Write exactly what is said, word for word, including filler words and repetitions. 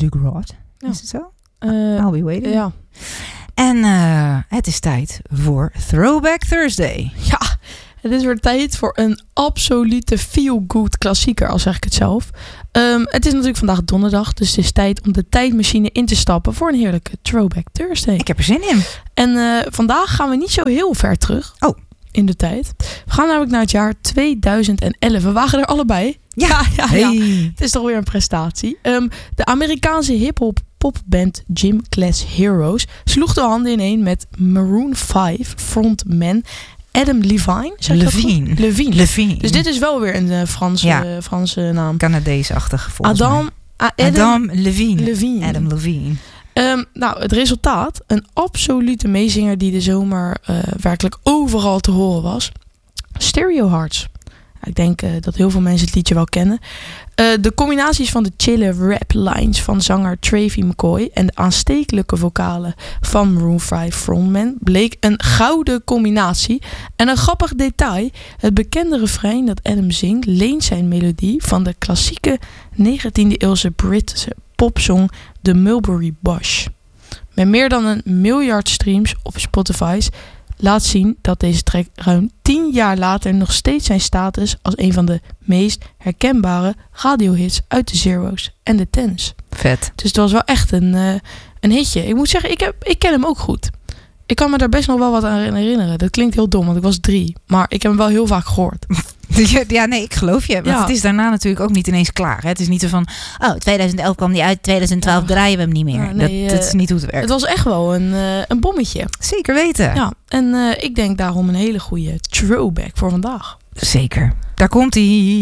Luke Roth. Ja. Is het zo? Uh, I'll be waiting. Ja. En uh, het is tijd voor Throwback Thursday. Ja, het is weer tijd voor een absolute feel-good klassieker, al zeg ik het zelf. Um, het is natuurlijk vandaag donderdag, dus het is tijd om de tijdmachine in te stappen voor een heerlijke Throwback Thursday. Ik heb er zin in. En uh, vandaag gaan we niet zo heel ver terug. Oh. In de tijd. We gaan namelijk naar het jaar tweeduizend elf. We wagen er allebei. Ja, ja, ja, hey. ja. Het is toch weer een prestatie. Um, de Amerikaanse hip-hop popband Gym Class Heroes sloeg de handen ineen met Maroon vijf frontman Adam Levine. Zeg Levine. Levine. Levine. Dus dit is wel weer een uh, Franse, ja. uh, Franse naam. Canadees-achtig volgens Adam, mij. Adam, Adam Levine. Levine. Adam Levine. Um, nou, het resultaat. Een absolute meezinger die de zomer uh, werkelijk overal te horen was. Stereo Hearts. Ik denk uh, dat heel veel mensen het liedje wel kennen. Uh, de combinaties van de chille rap lines van zanger Travie McCoy en de aanstekelijke vocalen van Maroon vijf frontman bleek een gouden combinatie. En een grappig detail. Het bekende refrein dat Adam zingt leent zijn melodie van de klassieke negentiende eeuwse Britse popsong The Mulberry Bush. Met meer dan een miljard streams op Spotify's laat zien dat deze track ruim tien jaar later nog steeds zijn status als een van de meest herkenbare radiohits uit de zero's en de tens. Vet. Dus het was wel echt een, uh, een hitje. Ik moet zeggen, ik, heb, ik ken hem ook goed. Ik kan me daar best nog wel wat aan herinneren. Dat klinkt heel dom, want ik was drie. Maar ik heb hem wel heel vaak gehoord. Ja, nee, ik geloof je. Want ja. het is daarna natuurlijk ook niet ineens klaar. Hè? Het is niet zo van, oh, tweeduizend elf kwam die uit, tweeduizend twaalf ja. draaien we hem niet meer. Ja, nee, dat, dat is niet hoe het werkt. Het was echt wel een, uh, een bommetje. Zeker weten. Ja, en uh, ik denk daarom een hele goede throwback voor vandaag. Zeker. Daar komt hij.